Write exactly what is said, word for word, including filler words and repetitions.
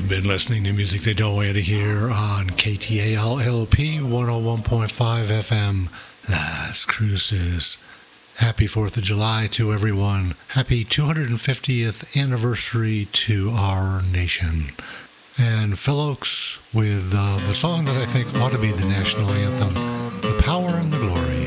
Been listening to music they don't want you to hear on K T A L L P one oh one point five F M, Las Cruces. Happy fourth of July to everyone. Happy two hundred fiftieth anniversary to our nation. And Phil Oakes with uh, the song that I think ought to be the national anthem, The Power and the Glory.